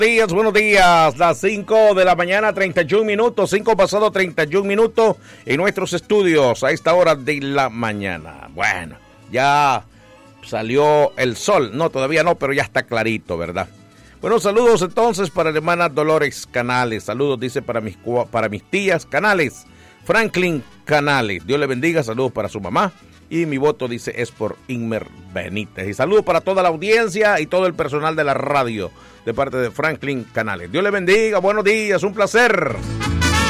buenos días. Las 5 de la mañana, 31 minutos, 5 pasado 31 minutos en nuestros estudios a esta hora de la mañana. Bueno, ya salió el sol. No, todavía no, pero ya está clarito, ¿verdad? Bueno, saludos entonces para la hermana Dolores Canales. Saludos, dice, para mis tías Canales, Franklin Canales. Dios le bendiga. Saludos para su mamá. Y mi voto, dice, es por Inmer Benítez. Y saludos para toda la audiencia y todo el personal de la radio de parte de Franklin Canales. Dios le bendiga. Buenos días. Un placer.